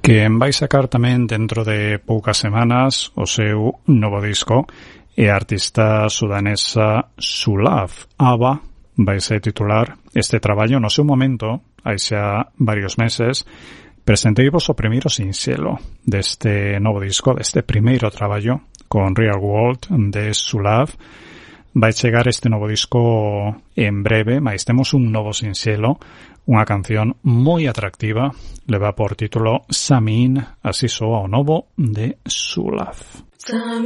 que vai sacar tamén dentro de poucas semanas o seu novo disco e a artista sudanesa Sulaf. Aba vai ser titular este traballo. No seu momento, hai xa varios meses, presenteivos o primeiro sinxelo deste novo disco, deste primeiro traballo con Real World de Sulaf. Vai chegar este novo disco en breve, mas temos un novo sinxelo, unha canción moi atractiva, leva por título Samin, así soa o novo de Sulaf.